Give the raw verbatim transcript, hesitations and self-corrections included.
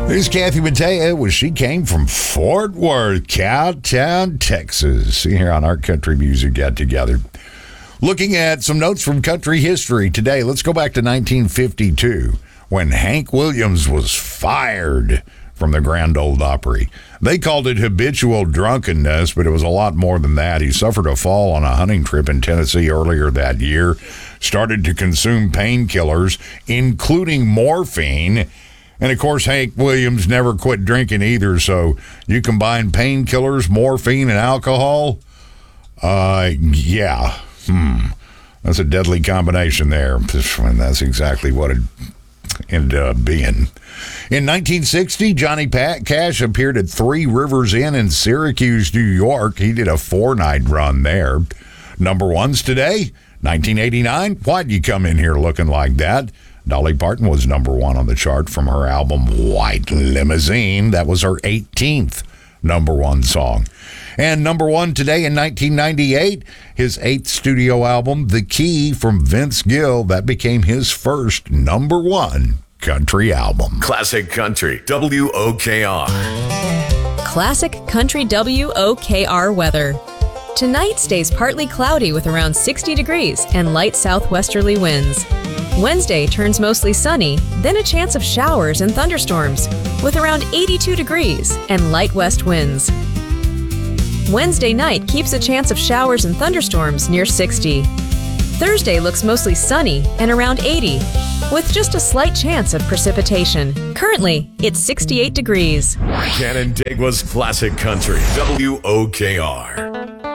Here's Kathy Mattea. Well, she came from Fort Worth, Cowtown, Texas. Here on our Country Music Get Together. Looking at some notes from country history today, let's go back to nineteen fifty-two when Hank Williams was fired from the Grand Ole Opry. They called it habitual drunkenness, but it was a lot more than that. He suffered a fall on a hunting trip in Tennessee earlier that year, started to consume painkillers, including morphine. And, of course, Hank Williams never quit drinking either, so you combine painkillers, morphine, and alcohol? Uh, yeah. Hmm. That's a deadly combination there. And that's exactly what it ended up being. In nineteen sixty, Johnny Pat Cash appeared at Three Rivers Inn in Syracuse, New York. He did a four-night run there. Number ones today, nineteen eighty-nine. Why'd you come in here looking like that? Dolly Parton was number one on the chart from her album White Limousine. That was her eighteenth number one song. And number one today in nineteen ninety-eight, his eighth studio album, The Key from Vince Gill. That became his first number one country album. Classic Country, W O K R. Classic Country W O K R weather. Tonight stays partly cloudy with around sixty degrees and light southwesterly winds. Wednesday turns mostly sunny, then a chance of showers and thunderstorms with around eighty-two degrees and light west winds. Wednesday night keeps a chance of showers and thunderstorms near sixty. Thursday looks mostly sunny and around eighty, with just a slight chance of precipitation. Currently, it's sixty-eight degrees. Canandaigua's Classic Country, W O K R.